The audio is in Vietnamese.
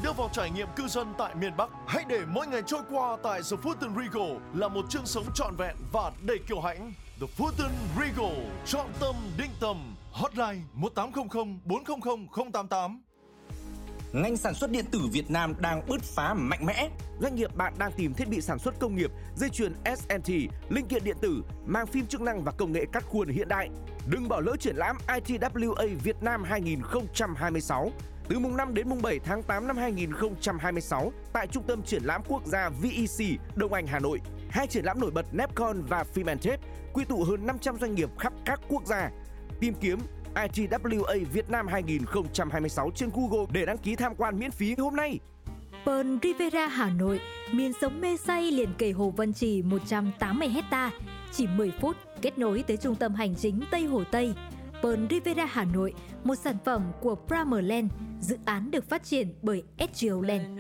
đưa vào trải nghiệm cư dân tại miền Bắc. Hãy để mỗi ngày trôi qua tại The Fulton Regal là một chương sống trọn vẹn và đầy kiêu hãnh. The Fulton Regal, chọn tâm định tầm. Hotline 1800 400 088. Ngành sản xuất điện tử Việt Nam đang bứt phá mạnh mẽ. Doanh nghiệp bạn đang tìm thiết bị sản xuất công nghiệp, dây chuyền SMT, linh kiện điện tử, mang phim chức năng và công nghệ cắt khuôn hiện đại. Đừng bỏ lỡ triển lãm ITWA Việt Nam 2026 từ mùng 5 đến mùng 7 tháng 8 năm 2026 tại Trung tâm Triển lãm Quốc gia VEC, Đông Anh, Hà Nội. Hai triển lãm nổi bật Nepcon và Filmantech quy tụ hơn 500 doanh nghiệp khắp các quốc gia. Tìm kiếm ITWA Việt Nam 2026 trên Google để đăng ký tham quan miễn phí hôm nay. Pearl Riviera Hà Nội, miền sống mê say liền kề Hồ Vân Trì 180 hecta, chỉ 10 phút kết nối tới trung tâm hành chính Tây Hồ Tây. Pearl Riviera Hà Nội, một sản phẩm của Pramerland, dự án được phát triển bởi SGO Land.